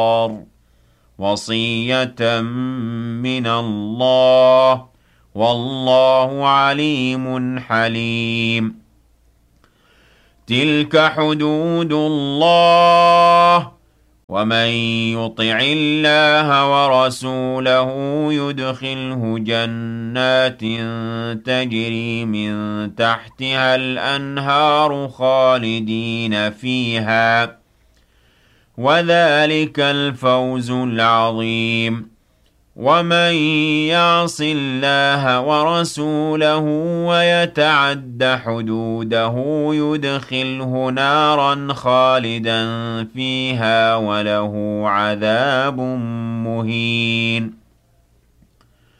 وصية من الله والله عليم حليم. تلك حدود الله ومن يطع الله ورسوله يدخله جنات تجري من تحتها الأنهار خالدين فيها وذلك الفوز العظيم. ومن يعص الله ورسوله ويتعد حدوده يدخله نارا خالدا فيها وله عذاب مهين.